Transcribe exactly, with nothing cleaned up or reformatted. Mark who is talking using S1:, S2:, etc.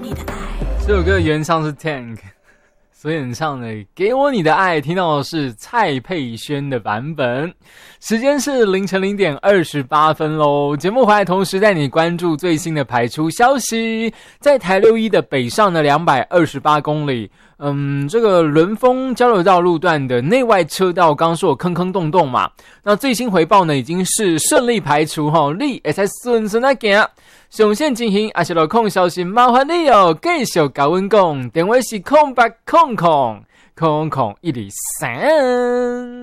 S1: 这首歌的原唱是 Tank， 所以演唱的《给我你的爱》听到的是蔡佩轩的版本。时间是凌晨零点二十八分咯，节目回来同时带你关注最新的排出消息。在台六一的北上的两百二十八公里，嗯，这个伦丰交流道路段的内外车道刚刚说有坑坑洞洞嘛，那最新回报呢已经是顺利排除齁，你会使顺顺来行。上线进行还是路况消息，麻烦你哦，继续跟阮讲，电话是空八空空空空一二三。